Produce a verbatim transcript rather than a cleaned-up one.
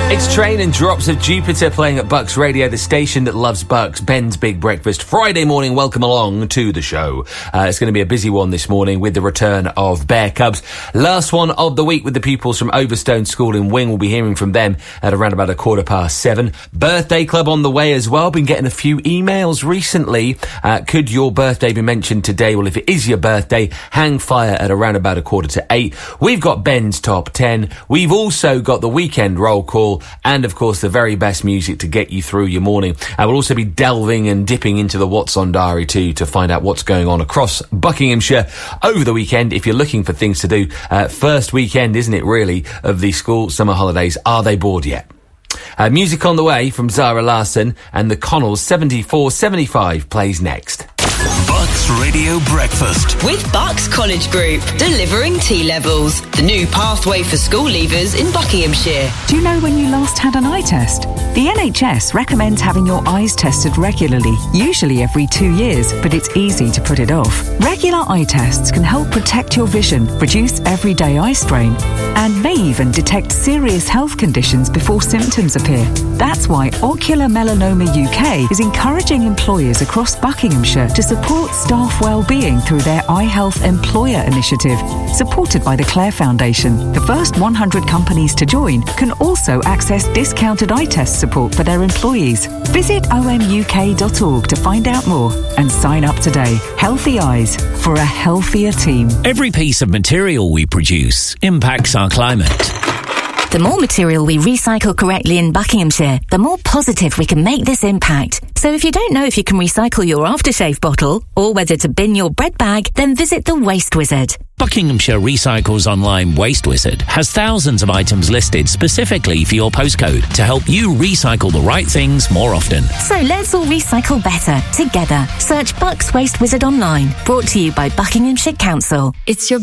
It's Train and Drops of Jupiter playing at Bucks Radio, the station that loves Bucks. Ben's Big Breakfast. Friday morning, welcome along to the show. Uh, it's going to be a busy one this morning with the return of Bear Cubs. Last one of the week with the pupils from Overstone School in Wing. We'll be hearing from them at around about a quarter past seven. Birthday Club on the way as well. Been getting a few emails recently. Uh, could your birthday be mentioned today? Well, if it is your birthday, hang fire at around about a quarter to eight. We've got Ben's Top ten. We've also got the weekend roll call. And, of course, the very best music to get you through your morning. Uh, we'll also be delving and dipping into the What's On Diary too to find out what's going on across Buckinghamshire over the weekend. If you're looking for things to do, uh, first weekend, isn't it, really, of the school summer holidays. Are they bored yet? Uh, music on the way from Zara Larsson, and the Connells seventy-four seventy-five plays next. Bucks Radio Breakfast with Bucks College Group, delivering T-levels, the new pathway for school leavers in Buckinghamshire. Do you know when you last had an eye test? The N H S recommends having your eyes tested regularly, usually every two years, but it's easy to put it off. Regular eye tests can help protect your vision, reduce everyday eye strain, and may even detect serious health conditions before symptoms appear. That's why Ocular Melanoma U K is encouraging employers across Buckinghamshire to support staff well-being through their Eye Health Employer Initiative, supported by the Clare Foundation. The first one hundred companies to join can also access discounted eye test support for their employees. Visit o m u k dot org to find out more and sign up today. Healthy eyes for a healthier team. Every piece of material we produce impacts our climate. The more material we recycle correctly in Buckinghamshire, the more positive we can make this impact. So if you don't know if you can recycle your aftershave bottle or whether to bin your bread bag, then visit the Waste Wizard. Buckinghamshire Recycles Online Waste Wizard has thousands of items listed specifically for your postcode to help you recycle the right things more often. So let's all recycle better together. Search Bucks Waste Wizard online. Brought to you by Buckinghamshire Council. It's your